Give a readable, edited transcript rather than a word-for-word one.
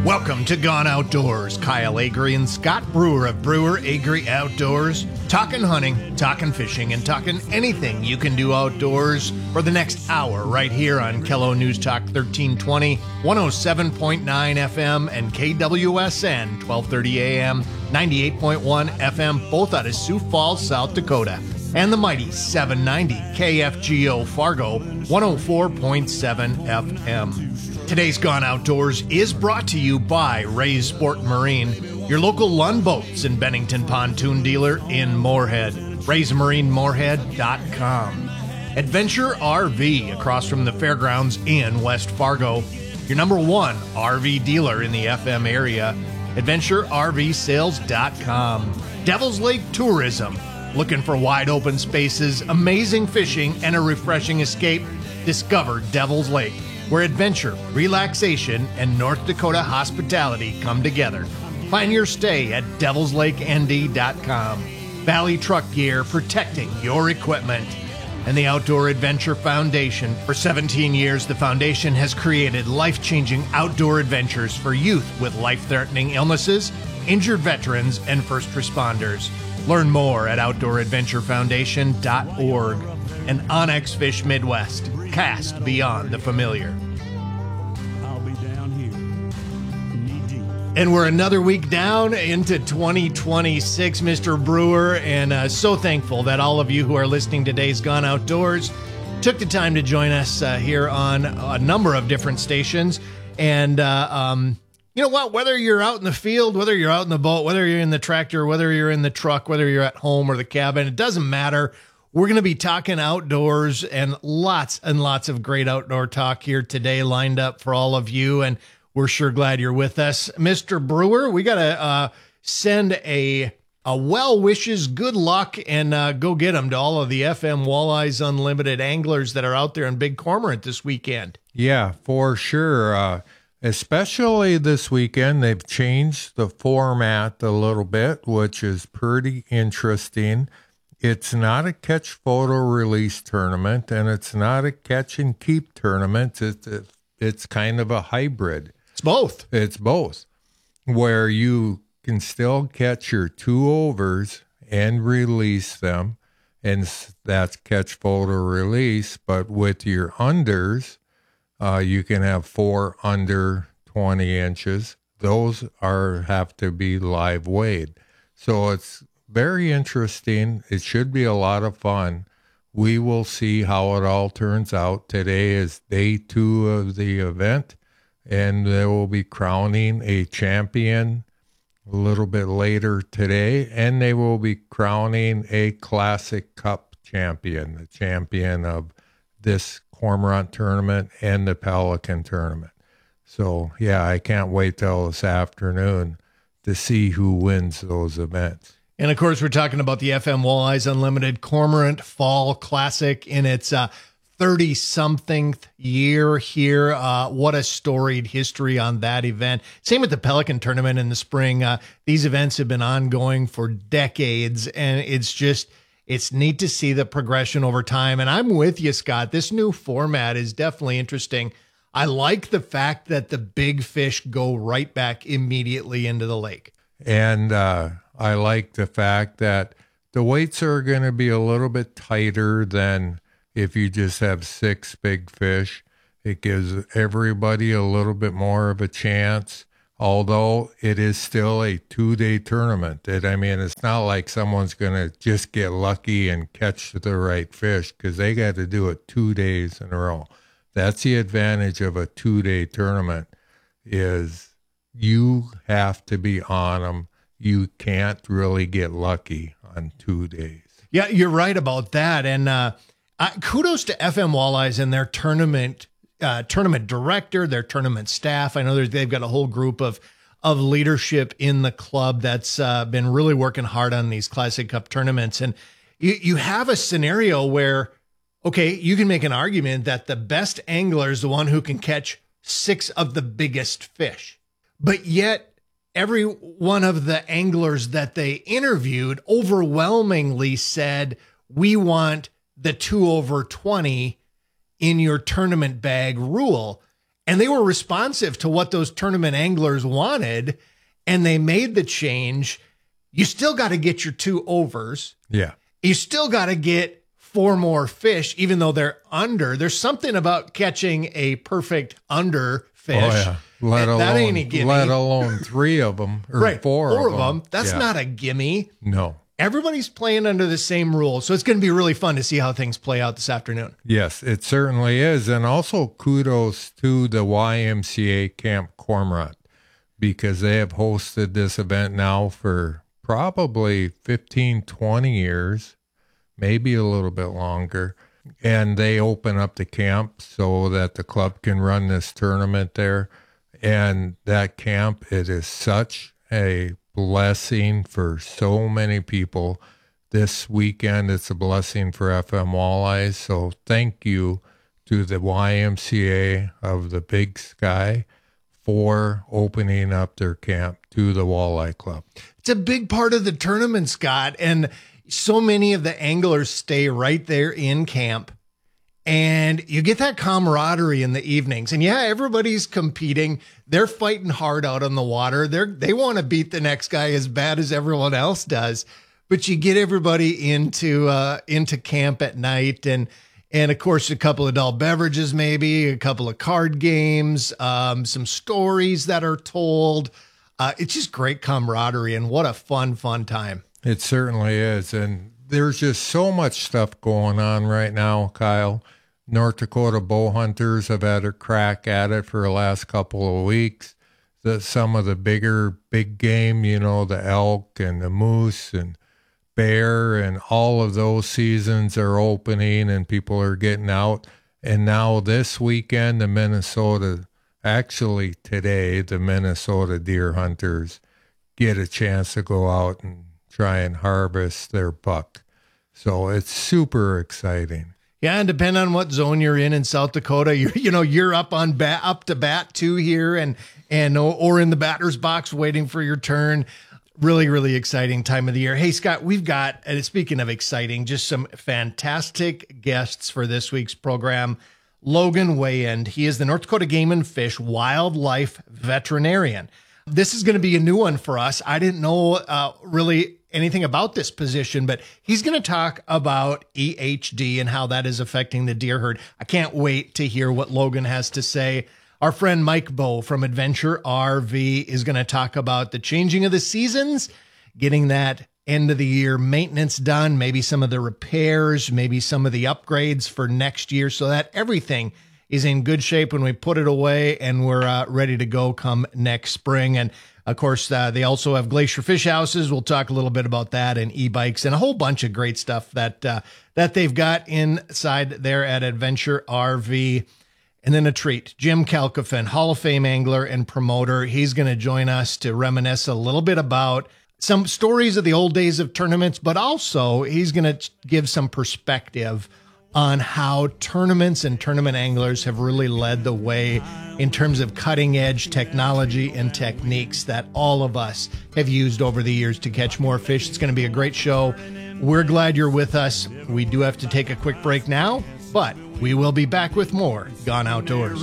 Welcome to Gone Outdoors. Kyle Agri and Scott Brewer of Brewer Agri Outdoors. Talking hunting, talking fishing, and talking anything you can do outdoors for the next hour right here on Kello News Talk 1320, 107.9 FM, and KWSN 1230 AM, 98.1 FM, both out of Sioux Falls, South Dakota. And the mighty 790 KFGO Fargo, 104.7 FM. Today's Gone Outdoors is brought to you by Ray's Sport Marine, your local Lund Boats and Bennington pontoon dealer in Moorhead. RaysMarineMoorhead.com. Adventure RV across from the fairgrounds in West Fargo, your number one RV dealer in the FM area. AdventureRVSales.com. Devil's Lake Tourism. Looking for wide open spaces, amazing fishing, and a refreshing escape? Discover Devil's Lake, where adventure, relaxation, and North Dakota hospitality come together. Plan your stay at devilslakend.com. Valley Truck Gear, protecting your equipment. And the Outdoor Adventure Foundation. For 17 years, the foundation has created life-changing outdoor adventures for youth with life-threatening illnesses, injured veterans, and first responders. Learn more at OutdoorAdventureFoundation.org. And Onyx Fish Midwest. Cast beyond the familiar. I'll be down here, knee-deep. And we're another week down into 2026, Mr. Brewer, and so thankful that all of you who are listening to Today's Gone Outdoors took the time to join us here on a number of different stations. And you know what? Whether you're out in the field, whether you're out in the boat, whether you're in the tractor, whether you're in the truck, whether you're at home or the cabin, it doesn't matter. We're going to be talking outdoors and lots of great outdoor talk here today lined up for all of you. And we're sure glad you're with us. Mr. Brewer, we got to send a well wishes, good luck, and go get them to all of the FM Walleyes Unlimited anglers that are out there in Big Cormorant this weekend. Yeah, for sure. Especially this weekend, they've changed the format a little bit, which is pretty interesting. It's not a catch photo release tournament, and it's not a catch and keep tournament. It's kind of a hybrid. It's both. It's both, where you can still catch your 2 overs and release them, and that's catch photo release. But with your unders, you can have 4 under 20 inches. Those have to be live weighed. So it's very interesting. It should be a lot of fun. We will see how it all turns out. Today is day 2 of the event, and they will be crowning a champion a little bit later today, and they will be crowning a Classic Cup champion, the champion of this Cormorant tournament and the Pelican tournament. So, yeah, I can't wait till this afternoon to see who wins those events. And, of course, we're talking about the FM Walleyes Unlimited Cormorant Fall Classic in its 30-something year here. What a storied history on that event. Same with the Pelican Tournament in the spring. These events have been ongoing for decades, and it's neat to see the progression over time. And I'm with you, Scott. This new format is definitely interesting. I like the fact that the big fish go right back immediately into the lake. And I like the fact that the weights are going to be a little bit tighter than if you just have 6 big fish. It gives everybody a little bit more of a chance, although it is still a 2-day tournament. It's not like someone's going to just get lucky and catch the right fish, because they got to do it 2 days in a row. That's the advantage of a 2-day tournament, is you have to be on them. You can't really get lucky on 2 days. Yeah, you're right about that. And kudos to FM Walleyes and their tournament director, their tournament staff. I know they've got a whole group of leadership in the club that's been really working hard on these Classic Cup tournaments. And you have a scenario where, okay, you can make an argument that the best angler is the one who can catch 6 of the biggest fish. But yet, every one of the anglers that they interviewed overwhelmingly said, we want the 2 over 20 in your tournament bag rule. And they were responsive to what those tournament anglers wanted, and they made the change. You still got to get your 2 overs. Yeah. You still got to get 4 more fish, even though they're under. There's something about catching a perfect under fish. Oh, yeah. Let alone 3 of them or right. 4 of them. That's not a gimme. No. Everybody's playing under the same rules. So it's going to be really fun to see how things play out this afternoon. Yes, it certainly is. And also kudos to the YMCA Camp Cormorant, because they have hosted this event now for probably 15, 20 years, maybe a little bit longer. And they open up the camp so that the club can run this tournament there. And that camp, it is such a blessing for so many people. This weekend, it's a blessing for FM Walleyes. So thank you to the YMCA of the Big Sky for opening up their camp to the Walleye Club. It's a big part of the tournament, Scott, and so many of the anglers stay right there in camp, and you get that camaraderie in the evenings. And yeah, everybody's competing. They're fighting hard out on the water. They want to beat the next guy as bad as everyone else does. But you get everybody into camp at night, and of course a couple of adult beverages, maybe a couple of card games, some stories that are told. It's just great camaraderie, and what a fun time. It certainly is. And there's just so much stuff going on right now, Kyle. North Dakota bow hunters have had a crack at it for the last couple of weeks. Some of the big game, the elk and the moose and bear and all of those seasons are opening and people are getting out. And now this weekend, today, the Minnesota deer hunters get a chance to go out and try and harvest their buck. So it's super exciting. Yeah, and depending on what zone you're in South Dakota, you're up to bat 2 here and or in the batter's box waiting for your turn. Really, really exciting time of the year. Hey, Scott, we've got, and speaking of exciting, just some fantastic guests for this week's program. Logan Weyand, he is the North Dakota Game and Fish wildlife veterinarian. This is going to be a new one for us. I didn't know really anything about this position, but he's going to talk about EHD and how that is affecting the deer herd. I can't wait to hear what Logan has to say. Our friend Mike Bowe from Adventure RV is going to talk about the changing of the seasons, getting that end of the year maintenance done, maybe some of the repairs, maybe some of the upgrades for next year, so that everything is in good shape when we put it away and we're ready to go come next spring. And of course, they also have Glacier Fish Houses. We'll talk a little bit about that, and e-bikes and a whole bunch of great stuff that they've got inside there at Adventure RV. And then a treat, Jim Kalkofen, Hall of Fame angler and promoter. He's going to join us to reminisce a little bit about some stories of the old days of tournaments, but also he's going to give some perspective on how tournaments and tournament anglers have really led the way in terms of cutting edge technology and techniques that all of us have used over the years to catch more fish. It's going to be a great show. We're glad you're with us. We do have to take a quick break now, but we will be back with more Gone Outdoors.